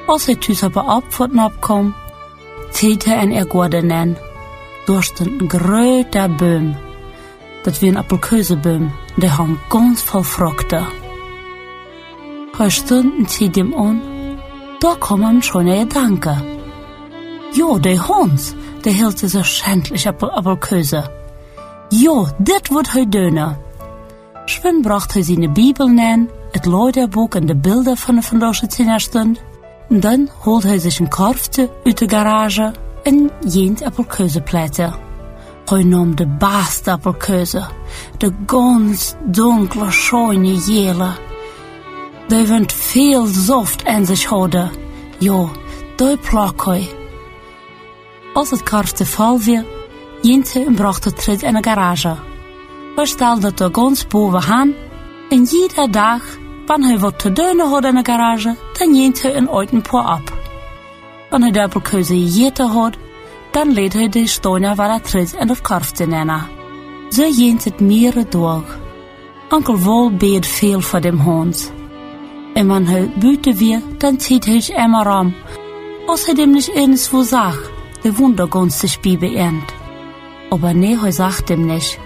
Als hij thuis op een opvoeten opkwam, ziet hij en Gordon aan. Daar stond een grote boom. Dat was een appelkeuzenboom, die hang ganz vol vruchten. Hij stond en ziet hem aan. Da kwam hem schon een gedanke. Ja, die Hans, die hield so schändlich Appelkeuze. Ja, dit wordt hij doen. Schwinn bracht hij seine Bibel nein, het Leuterbuch en de Bilder von der vandaagse Zehnerstund. En dan holt hij zich een karfte uit de garage en jent Appelkeuzeplätze. Hij nam de beste Appelkeuze, de ganz dunkle, schöne Jele. Die wind veel Saft an sich hadden. Ja, die plak hij. Als het karfte vol weer, jent hij en bracht het terug in de garage. Hij stelde het er ganz bovenaan en jeder dag, wanneer hij wat te doen had in de garage, dan jent hij een ouden paar op. Wanneer hij de Appelkeuze gegeten had, dan leed hij de steiner waar hij terug in het karfte nemen. Zo jent het meerdere dagen. Onkel Wol beet veel voor dem Hans. En wanneer hij buiten weer, dan zieht hij zich immer ram. Als hij dem nicht eens wo zag, de wundergunst sich beend. Aber nee, hij zag dem nicht.